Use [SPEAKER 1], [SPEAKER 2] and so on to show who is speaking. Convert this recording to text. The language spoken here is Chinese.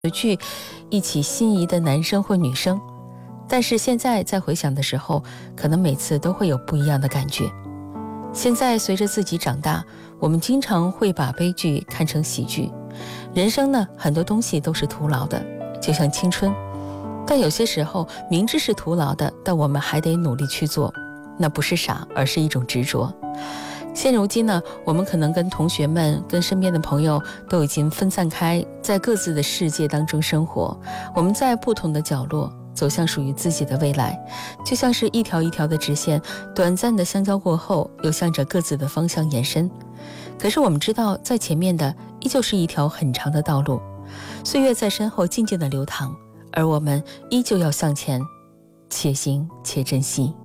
[SPEAKER 1] 去一起心仪的男生或女生，但是现在在回想的时候，可能每次都会有不一样的感觉。现在随着自己长大，我们经常会把悲剧看成喜剧。人生呢，很多东西都是徒劳的，就像青春。但有些时候明知是徒劳的，但我们还得努力去做，那不是傻，而是一种执着。现如今呢，我们可能跟同学们、跟身边的朋友都已经分散开，在各自的世界当中生活。我们在不同的角落走向属于自己的未来，就像是一条一条的直线，短暂的相交过后，又向着各自的方向延伸。可是我们知道，在前面的依旧是一条很长的道路，岁月在身后静静的流淌，而我们依旧要向前，且行且珍惜。